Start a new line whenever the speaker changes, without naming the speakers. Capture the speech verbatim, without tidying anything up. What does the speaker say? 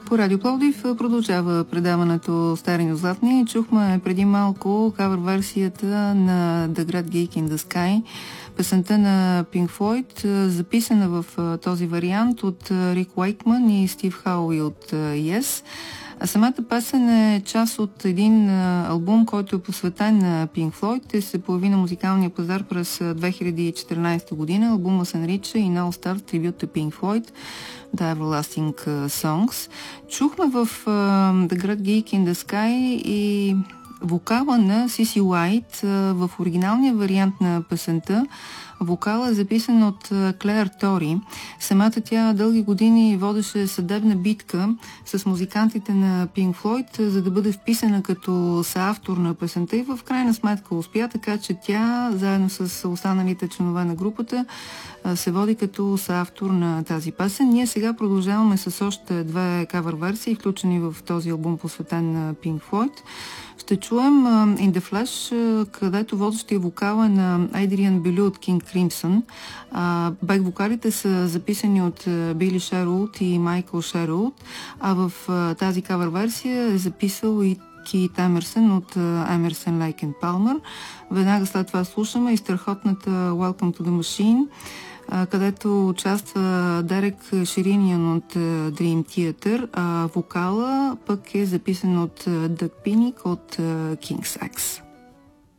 По Радио Пловдив продължава предаването Стари, но златни. Чухме преди малко кавър версията на The Great Geek in the Sky, песента на Pink Floyd, записана в този вариант от Рик Уейкман и Стив Хауи от Yes. А самата песен е част от един албум, който е посветен на Pink Floyd. Те се появи на музикалния пазар през две хиляди и четиринадесета година. Албума се нарича In All Stars Tribute to Pink Floyd, The Everlasting Songs. Чухме в uh, The Great Geek in the Sky и вокала на Сиси Уайт в оригиналния вариант на песента. Вокала е записан от Клеър Тори. Самата тя дълги години водеше съдебна битка с музикантите на Pink Floyd, за да бъде вписана като съавтор на песента и в крайна сметка успя, така че тя, заедно с останалите членове на групата, се води като съавтор на тази песен. Ние сега продължаваме с още две кавър версии, включени в този албум, посветен на Pink Floyd. Ще чуем uh, In the Flash, uh, където водещия вокал е на Адриан Белю от King Crimson. Uh, бек вокалите са записани от uh, Били Шервуд и Майкъл Шервуд, а в uh, тази кавър версия е записал и Кит Емерсън от Емерсън, Лейк енд Палмър. Веднага след това слушаме и страхотната Welcome to the Machine, където участва Дерек Шириниан от Dream Theater, а вокала пък е записан от Дъг Пиник от King's X.